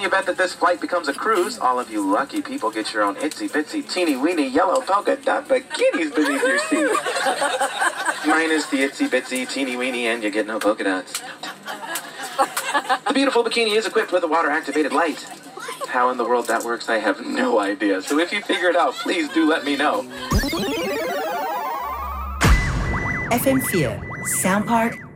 you bet that this flight becomes a cruise, all of you lucky people get your own itsy-bitsy, teeny-weeny, yellow polka dot bikinis beneath your seat. Minus the itsy-bitsy, teeny-weeny, and you get no polka dots. The beautiful bikini is equipped with a water-activated light. How in the world that works, I have no idea. So if you figure it out, please do let me know. FM4 Soundpark